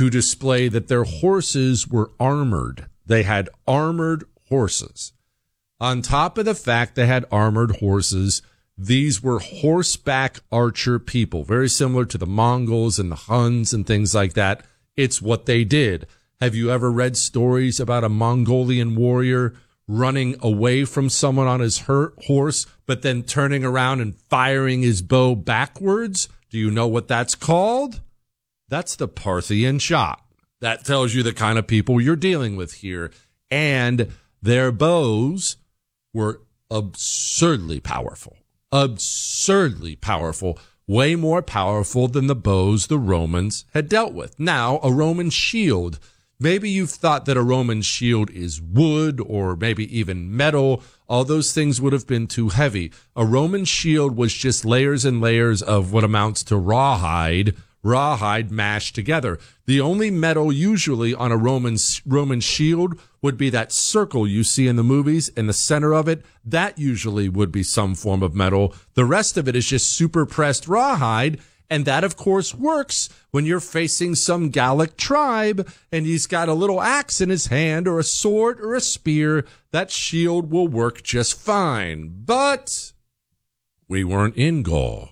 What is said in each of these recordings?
to display that their horses were armored. They had armored horses. On top of the fact they had armored horses, these were horseback archer people, very similar to the Mongols and the Huns and things like that. It's what they did. Have you ever read stories about a Mongolian warrior running away from someone on his horse, but then turning around and firing his bow backwards? Do you know what that's called? That's the Parthian shot. That tells you the kind of people you're dealing with here. And their bows were absurdly powerful. Absurdly powerful. Way more powerful than the bows the Romans had dealt with. Now, a Roman shield. Maybe you've thought that a Roman shield is wood or maybe even metal. All those things would have been too heavy. A Roman shield was just layers and layers of what amounts to rawhide mashed together. The only metal usually on a Roman shield would be that circle you see in the movies in the center of it. That usually would be some form of metal. The rest of it is just super pressed rawhide. And that, of course, works when you're facing some Gallic tribe and he's got a little axe in his hand or a sword or a spear. That shield will work just fine. But we weren't in Gaul.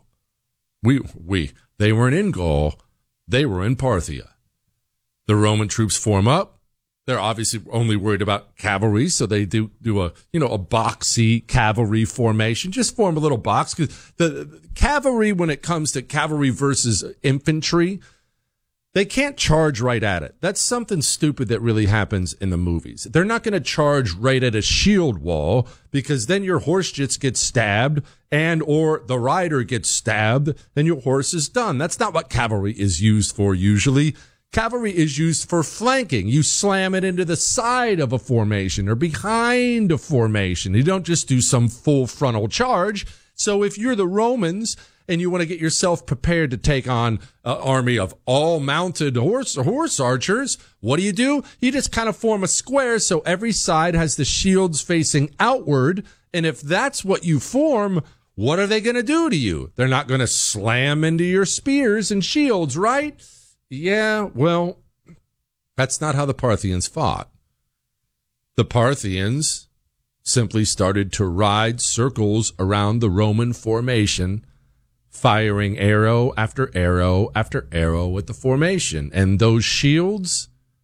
They weren't in Gaul. They were in Parthia. The Roman troops form up. They're obviously only worried about cavalry, so they do a boxy cavalry formation. Just form a little box, because the cavalry, when it comes to cavalry versus infantry, they can't charge right at it. That's something stupid that really happens in the movies. They're not going to charge right at a shield wall, because then your horse just gets stabbed or the rider gets stabbed and your horse is done. That's not what cavalry is used for usually. Cavalry is used for flanking. You slam it into the side of a formation or behind a formation. You don't just do some full frontal charge. So if you're the Romans and you want to get yourself prepared to take on an army of all mounted horse archers, what do? You just kind of form a square so every side has the shields facing outward. And if that's what you form, what are they going to do to you? They're not going to slam into your spears and shields, right? Yeah, well, that's not how the Parthians fought. The Parthians simply started to ride circles around the Roman formation, firing arrow after arrow after arrow with the formation. And those shields,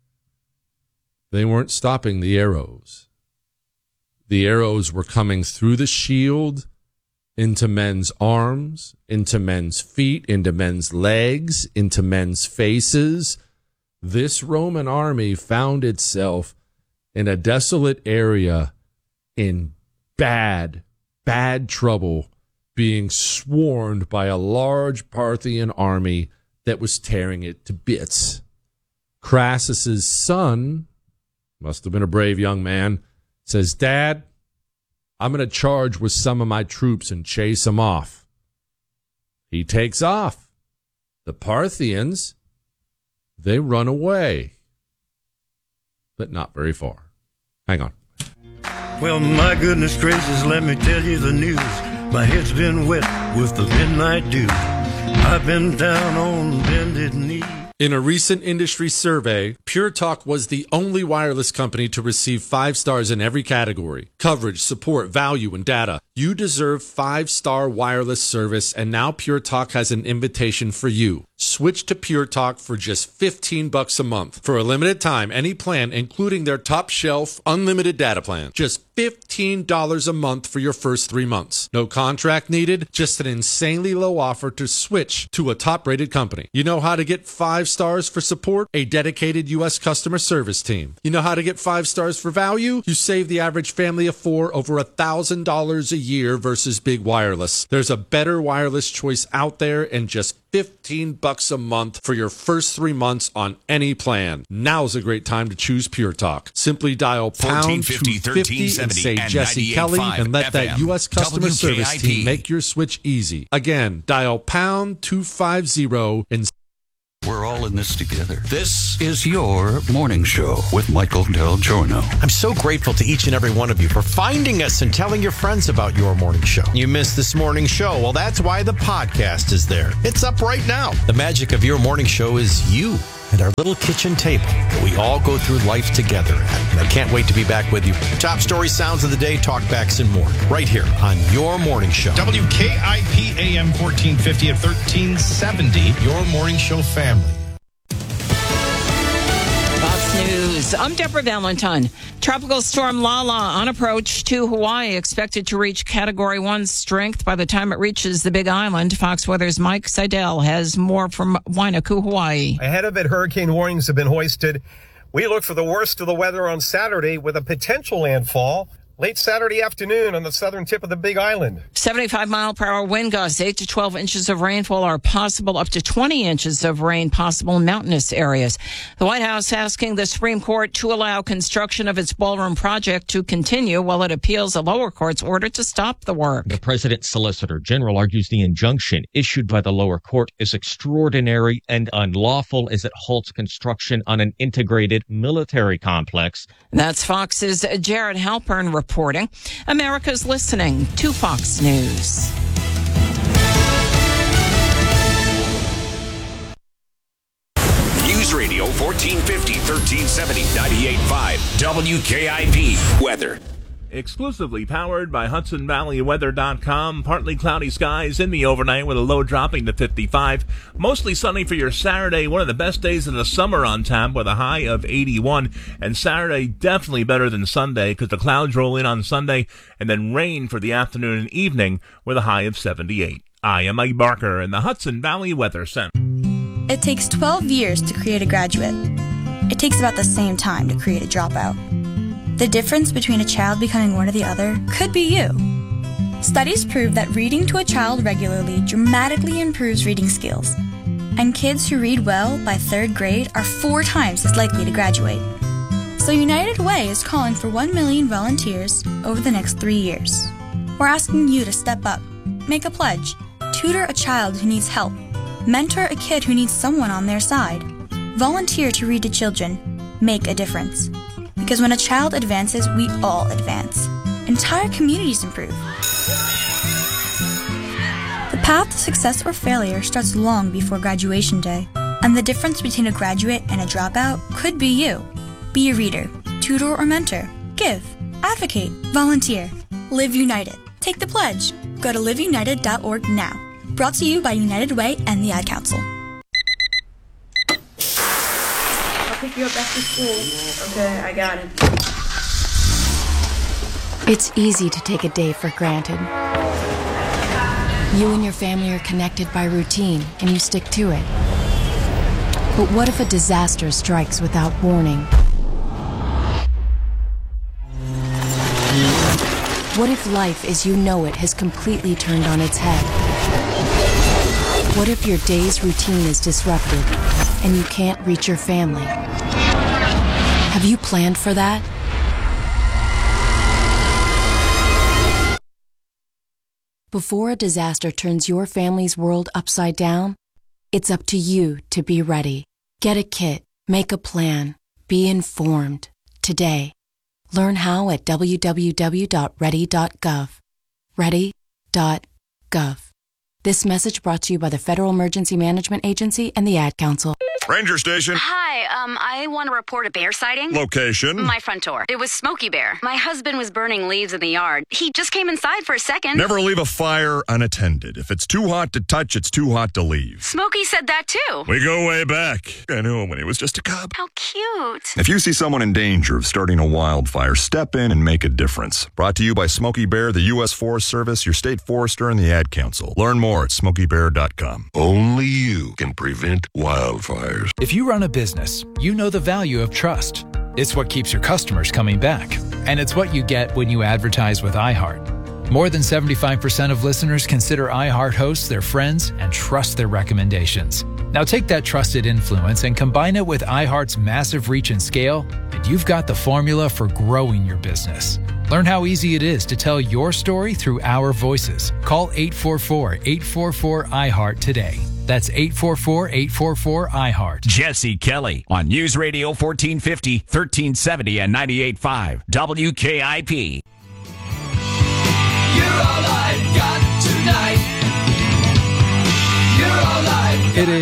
they weren't stopping the arrows. The arrows were coming through the shield into men's arms, into men's feet, into men's legs, into men's faces. This Roman army found itself in a desolate area in bad trouble, being swarmed by a large Parthian army that was tearing it to bits. Crassus's son, must have been a brave young man, says, "Dad, I'm going to charge with some of my troops and chase them off." He takes off. The Parthians, they run away, but not very far. Hang on. Well, my goodness gracious, let me tell you the news. My head's been wet with the midnight dew. I've been down on bended knee. In a recent industry survey, Pure Talk was the only wireless company to receive 5 stars in every category: coverage, support, value, and data. You deserve 5-star wireless service, and now Pure Talk has an invitation for you. Switch to Pure Talk for just $15 a month. For a limited time, any plan, including their top shelf unlimited data plan. Just $15 a month for your first 3 months. No contract needed, just an insanely low offer to switch to a top-rated company. You know how to get 5 stars for support? A dedicated U.S. customer service team. You know how to get 5 stars for value? You save the average family of 4 over $1,000 a year versus big wireless. There's a better wireless choice out there, and just $15 a month for your first 3 months on any plan. Now's a great time to choose Pure Talk. Simply dial pound 250 and say Jesse Kelly and let that U.S. customer service team make your switch easy. Again, dial pound 250 and we're all in this together. This is your morning show with Michael Del Giorno. I'm so grateful to each and every one of you for finding us and telling your friends about your morning show. You missed this morning show? Well, that's why the podcast is there. It's up right now. The magic of your morning show is you. and our little kitchen table that we all go through life together at. And I can't wait to be back with you. Top story, sounds of the day, talkbacks, and more right here on Your Morning Show. WKIP AM 1450 at 1370, Your Morning Show family. Fox News. I'm Deborah Valentine. Tropical storm Lala on approach to Hawaii, expected to reach Category 1 strength by the time it reaches the Big Island. Fox Weather's Mike Seidel has more from Wainuku, Hawaii. Ahead of it, hurricane warnings have been hoisted. We look for the worst of the weather on Saturday with a potential landfall late Saturday afternoon on the southern tip of the Big Island. 75-mile-per-hour wind gusts, 8 to 12 inches of rainfall are possible, up to 20 inches of rain possible in mountainous areas. The White House asking the Supreme Court to allow construction of its ballroom project to continue while it appeals a lower court's order to stop the work. The president's solicitor general argues the injunction issued by the lower court is extraordinary and unlawful as it halts construction on an integrated military complex. That's Fox's Jared Halpern reporting. America's listening to Fox News. News Radio 1450, 1370, 98.5, WKIP. Weather. Exclusively powered by HudsonValleyWeather.com. Partly cloudy skies in the overnight with a low dropping to 55. Mostly sunny for your Saturday. One of the best days of the summer on tap with a high of 81. And Saturday definitely better than Sunday because the clouds roll in on Sunday and then rain for the afternoon and evening with a high of 78. I am Mike Barker in the Hudson Valley Weather Center. It takes 12 years to create a graduate. It takes about the same time to create a dropout. The difference between a child becoming one or the other could be you. Studies prove that reading to a child regularly dramatically improves reading skills. And kids who read well by 3rd grade are 4 times as likely to graduate. So United Way is calling for 1 million volunteers over the next 3 years. We're asking you to step up, make a pledge, tutor a child who needs help, mentor a kid who needs someone on their side, volunteer to read to children, make a difference. Because when a child advances, we all advance. Entire communities improve. The path to success or failure starts long before graduation day. And the difference between a graduate and a dropout could be you. Be a reader, tutor or mentor. Give, advocate, volunteer. Live United. Take the pledge. Go to liveunited.org now. Brought to you by United Way and the Ad Council. Pick you up after school. Okay, I got it. It's easy to take a day for granted. You and your family are connected by routine, and you stick to it. But what if a disaster strikes without warning? What if life as you know it has completely turned on its head? What if your day's routine is disrupted and you can't reach your family? Have you planned for that? Before a disaster turns your family's world upside down, it's up to you to be ready. Get a kit, make a plan, be informed today. Learn how at www.ready.gov. Ready.gov. This message brought to you by the Federal Emergency Management Agency and the Ad Council. Ranger Station. Hi, I want to report a bear sighting. Location. My front door. It was Smokey Bear. My husband was burning leaves in the yard. He just came inside for a second. Never leave a fire unattended. If it's too hot to touch, it's too hot to leave. Smokey said that too. We go way back. I knew him when he was just a cub. How cute. If you see someone in danger of starting a wildfire, step in and make a difference. Brought to you by Smokey Bear, the U.S. Forest Service, your state forester, and the Ad Council. Learn more at SmokeyBear.com. Only you can prevent wildfires. If you run a business, you know the value of trust. It's what keeps your customers coming back. And it's what you get when you advertise with iHeart. More than 75% of listeners consider iHeart hosts their friends and trust their recommendations. Now take that trusted influence and combine it with iHeart's massive reach and scale, and you've got the formula for growing your business. Learn how easy it is to tell your story through our voices. Call 844-844-iHeart today. That's 844-844-iHeart. Jesse Kelly on News Radio 1450, 1370, and 98.5 WKIP. You're all I got tonight. You're all I got. It is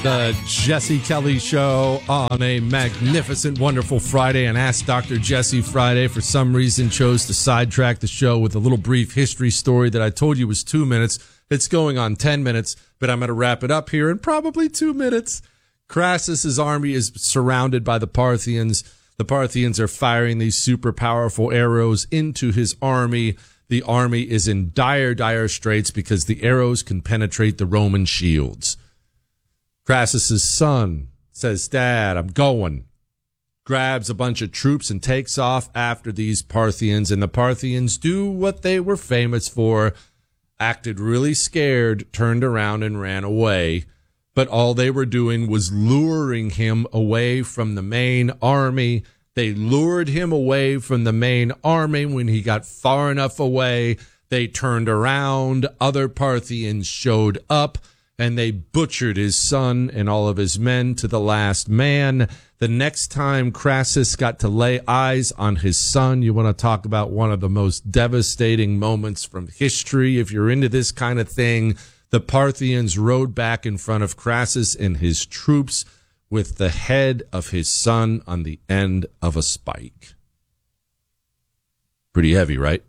The Jesse Kelly Show on a magnificent, wonderful Friday, and Ask Dr. Jesse Friday for some reason chose to sidetrack the show with a little brief history story that I told you was 2 minutes. It's going on 10 minutes, but I'm going to wrap it up here in probably 2 minutes. Crassus's army is surrounded by the Parthians. The Parthians are firing these super powerful arrows into his army. The army is in dire straits because the arrows can penetrate the Roman shields. Crassus's son says, "Dad, I'm going." Grabs a bunch of troops and takes off after these Parthians, and the Parthians do what they were famous for, acted really scared, turned around and ran away. But all they were doing was luring him away from the main army. They lured him away from the main army. When he got far enough away, they turned around. Other Parthians showed up, and they butchered his son and all of his men to the last man. The next time Crassus got to lay eyes on his son, you want to talk about one of the most devastating moments from history. If you're into this kind of thing, the Parthians rode back in front of Crassus and his troops with the head of his son on the end of a spike. Pretty heavy, right?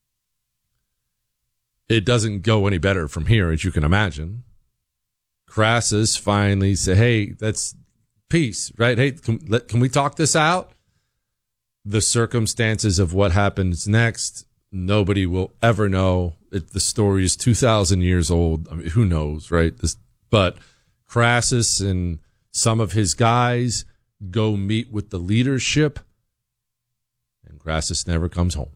It doesn't go any better from here, as you can imagine. Crassus finally said, "Hey, that's peace, right? Hey, can we talk this out?" The circumstances of what happens next, nobody will ever know. The story is 2,000 years old. I mean, who knows, right? But Crassus and some of his guys go meet with the leadership, and Crassus never comes home.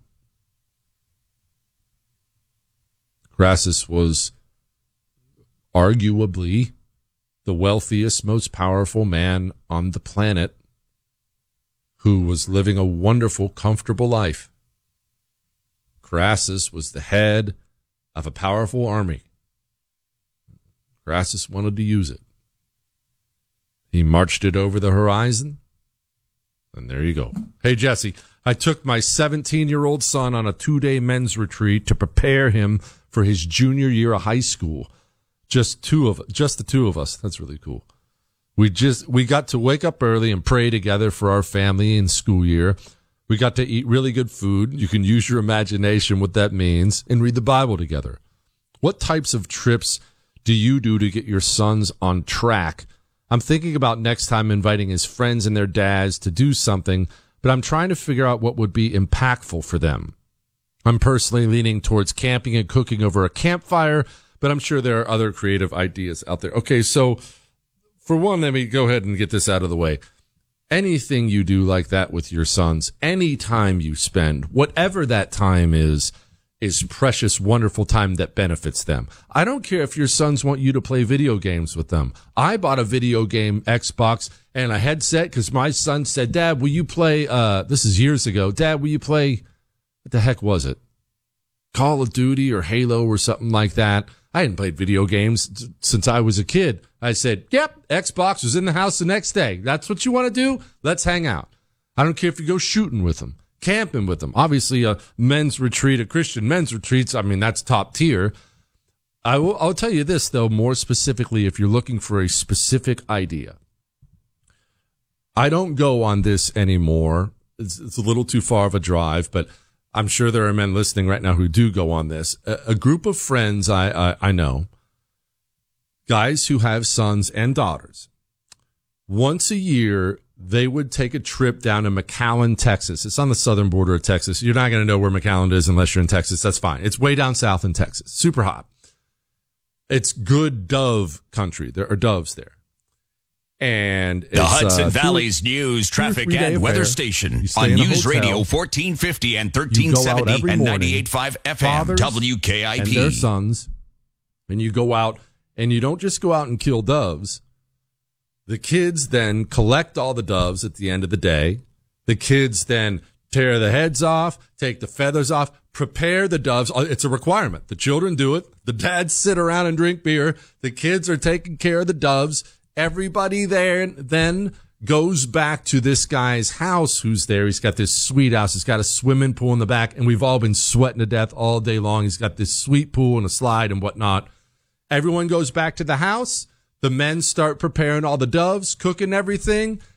Crassus was arguably the wealthiest, most powerful man on the planet, who was living a wonderful, comfortable life. Crassus was the head of a powerful army. Crassus wanted to use it. He marched it over the horizon, and there you go. Hey, Jesse, I took my 17-year-old son on a 2-day men's retreat to prepare him for his junior year of high school. Just the two of us. That's really cool. We got to wake up early and pray together for our family and school year. We got to eat really good food. You can use your imagination what that means, and read the Bible together. What types of trips do you do to get your sons on track? I'm thinking about next time inviting his friends and their dads to do something, but I'm trying to figure out what would be impactful for them. I'm personally leaning towards camping and cooking over a campfire, but I'm sure there are other creative ideas out there. Okay, so for one, let me go ahead and get this out of the way. Anything you do like that with your sons, any time you spend, whatever that time is precious, wonderful time that benefits them. I don't care if your sons want you to play video games with them. I bought a video game Xbox and a headset because my son said, "Dad, will you play," this is years ago, "Dad, will you play," what the heck was it? Call of Duty or Halo or something like that. I hadn't played video games since I was a kid. I said, "Yep, Xbox," was in the house the next day. "That's what you want to do? Let's hang out." I don't care if you go shooting with them, camping with them. Obviously, a men's retreat, a Christian men's retreats, I mean, that's top tier. I'll tell you this, though, more specifically, if you're looking for a specific idea. I don't go on this anymore. It's a little too far of a drive, but I'm sure there are men listening right now who do go on this. A group of friends I know, guys who have sons and daughters, once a year, they would take a trip down to McAllen, Texas. It's on the southern border of Texas. You're not going to know where McAllen is unless you're in Texas. That's fine. It's way down south in Texas. Super hot. It's good dove country. There are doves there. And it's, the Hudson Valley's news, traffic, and weather station on News Radio 1450 and 1370 and 98.5 FM WKIP. And their sons, and you go out, and you don't just go out and kill doves. The kids then collect all the doves at the end of the day. The kids then tear the heads off, take the feathers off, prepare the doves. It's a requirement. The children do it. The dads sit around and drink beer. The kids are taking care of the doves. Everybody there then goes back to this guy's house who's there. He's got this sweet house. He's got a swimming pool in the back, and we've all been sweating to death all day long. He's got this sweet pool and a slide and whatnot. Everyone goes back to the house. The men start preparing all the doves, cooking everything.